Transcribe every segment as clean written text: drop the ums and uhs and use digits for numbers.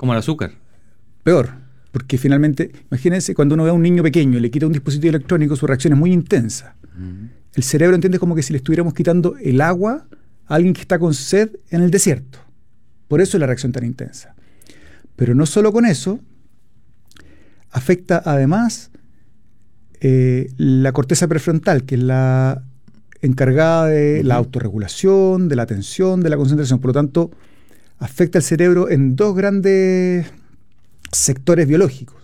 Como el azúcar. Peor, porque finalmente, imagínense, cuando uno ve a un niño pequeño y le quita un dispositivo electrónico, su reacción es muy intensa. El cerebro entiende como que si le estuviéramos quitando el agua a alguien que está con sed en el desierto. Por eso es la reacción tan intensa. Pero no solo con eso, afecta además la corteza prefrontal, que es la encargada de la autorregulación, de la atención, de la concentración. Por lo tanto, afecta el cerebro en dos grandes sectores biológicos.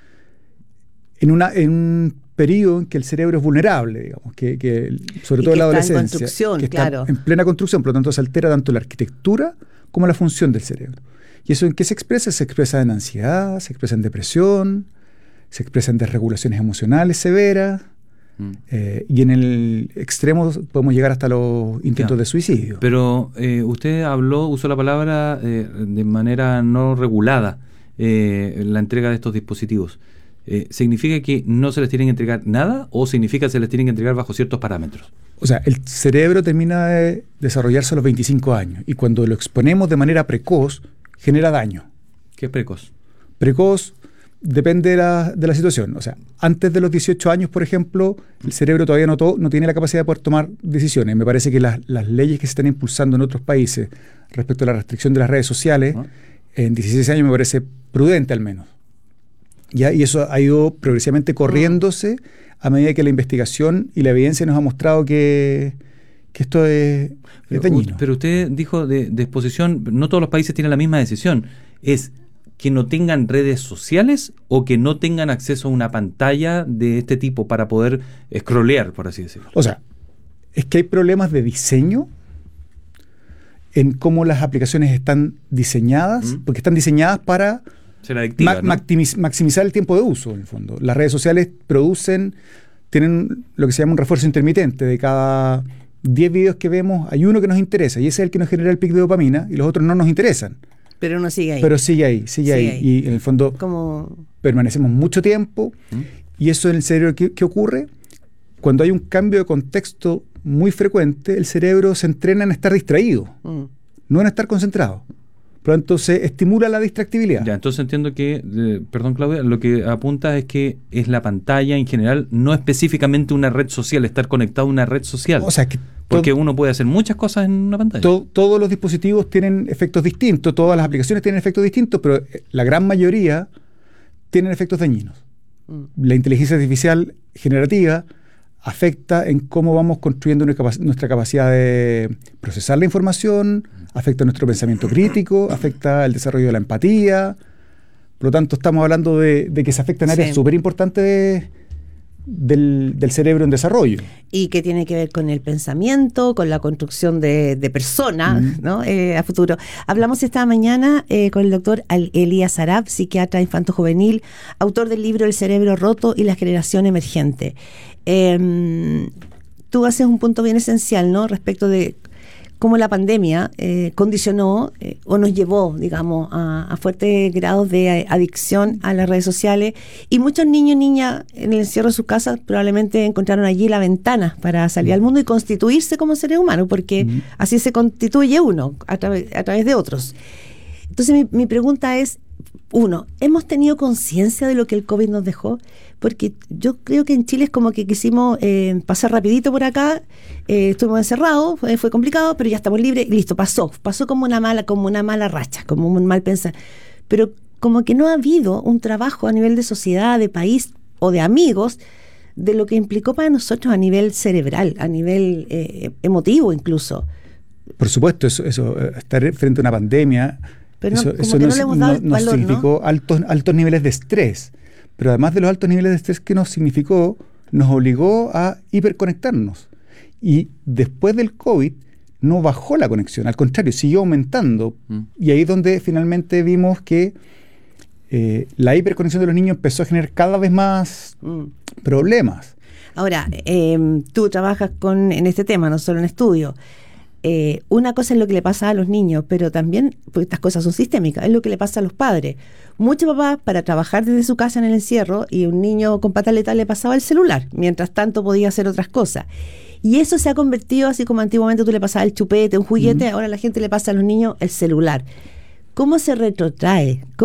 En un periodo en que el cerebro es vulnerable, digamos, que sobre todo en la adolescencia, que está en plena construcción, por lo tanto se altera tanto la arquitectura como la función del cerebro. ¿Y eso en qué se expresa? Se expresa en ansiedad, se expresa en depresión, se expresa en desregulaciones emocionales severas, y en el extremo podemos llegar hasta los intentos de suicidio. Pero usted usó la palabra de manera no regulada, la entrega de estos dispositivos. ¿Significa que no se les tienen que entregar nada o significa que se les tienen que entregar bajo ciertos parámetros? O sea, el cerebro termina de desarrollarse a los 25 años y cuando lo exponemos de manera precoz, genera daño. ¿Qué es precoz? Precoz depende de la situación. O sea, antes de los 18 años, por ejemplo, el cerebro todavía no tiene la capacidad de poder tomar decisiones. Me parece que las leyes que se están impulsando en otros países respecto a la restricción de las redes sociales, en 16 años me parece prudente al menos. ¿Ya? Y eso ha ido progresivamente corriéndose a medida que la investigación y la evidencia nos ha mostrado que esto es dañino. Pero usted dijo de exposición, no todos los países tienen la misma decisión. ¿Es que no tengan redes sociales o que no tengan acceso a una pantalla de este tipo para poder scrollear, por así decirlo? O sea, es que hay problemas de diseño en cómo las aplicaciones están diseñadas, porque están diseñadas para maximizar el tiempo de uso, en el fondo. Las redes sociales tienen lo que se llama un refuerzo intermitente. De cada 10 videos que vemos, hay uno que nos interesa, y ese es el que nos genera el pic de dopamina, y los otros no nos interesan. Pero uno sigue ahí. Pero sigue ahí. Y en el fondo permanecemos mucho tiempo, y eso en el cerebro, ¿qué ocurre? Cuando hay un cambio de contexto muy frecuente, el cerebro se entrena en estar distraído, no en estar concentrado. Por lo tanto, se estimula la distractibilidad. Ya, entonces entiendo que, perdón Claudia, lo que apunta es que es la pantalla en general, no específicamente una red social, estar conectado a una red social. O sea, que porque uno puede hacer muchas cosas en una pantalla. Todos los dispositivos tienen efectos distintos, todas las aplicaciones tienen efectos distintos, pero la gran mayoría tienen efectos dañinos. La inteligencia artificial generativa afecta en cómo vamos construyendo nuestra capacidad de procesar la información, afecta nuestro pensamiento crítico, afecta el desarrollo de la empatía. Por lo tanto, estamos hablando de que se afectan áreas súper importantes del cerebro en desarrollo. Y que tiene que ver con el pensamiento, con la construcción de personas, ¿no? A futuro. Hablamos esta mañana con el doctor Elías Arab, psiquiatra infanto-juvenil, autor del libro El cerebro roto y la generación emergente. Tú haces un punto bien esencial, ¿no? Respecto de cómo la pandemia condicionó o nos llevó, digamos, a fuertes grados de adicción a las redes sociales, y muchos niños y niñas en el encierro de sus casas probablemente encontraron allí la ventana para salir al mundo y constituirse como seres humanos, porque así se constituye uno a través de otros. Entonces mi pregunta es, ¿hemos tenido conciencia de lo que el COVID nos dejó? Porque yo creo que en Chile es como que quisimos pasar rapidito por acá, estuvimos encerrados, fue complicado, pero ya estamos libres, y listo, pasó como una mala racha, como un mal pensar. Pero como que no ha habido un trabajo a nivel de sociedad, de país o de amigos, de lo que implicó para nosotros a nivel cerebral, a nivel emotivo incluso. Por supuesto, eso estar frente a una pandemia, pero eso nos significó altos niveles de estrés. Pero además de los altos niveles de estrés que nos significó, nos obligó a hiperconectarnos. Y después del COVID no bajó la conexión, al contrario, siguió aumentando. Y ahí es donde finalmente vimos que la hiperconexión de los niños empezó a generar cada vez más problemas. Ahora, tú trabajas en este tema, no solo en estudio. Una cosa es lo que le pasa a los niños, pero también, porque estas cosas son sistémicas, es lo que le pasa a los padres. Muchos papás, para trabajar desde su casa en el encierro, y un niño con pataleta le pasaba el celular, mientras tanto podía hacer otras cosas. Y eso se ha convertido, así como antiguamente tú le pasabas el chupete, un juguete, ahora la gente le pasa a los niños el celular. ¿Cómo se retrotrae?